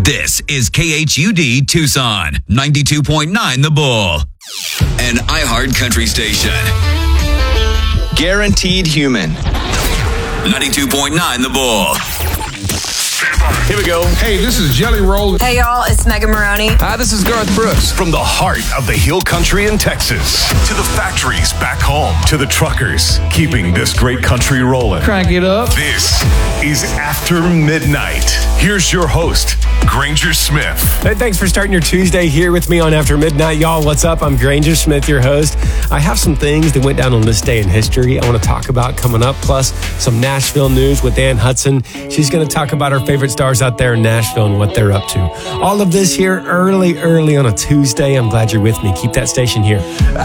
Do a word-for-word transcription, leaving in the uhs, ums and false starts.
This is K H U D Tucson, ninety-two point nine The Bull, an iHeart country station. Guaranteed human. ninety-two point nine The Bull. Here we go. Hey, this is Jelly Roll. Hey, y'all, it's Megan Maroney. Hi, this is Garth Brooks. From the heart of the Hill Country in Texas to the factories back home to the truckers keeping this great country rolling. Crank it up. This is After Midnight. Here's your host, Granger Smith. Hey, thanks for starting your Tuesday here with me on After Midnight. Y'all, what's up? I'm Granger Smith, your host. I have some things that went down on this day in history I want to talk about coming up, plus some Nashville news with Ann Hudson. She's going to talk about her favorite stars out there in Nashville and what they're up to. All of this here early, early on a Tuesday. I'm glad you're with me. Keep that station here.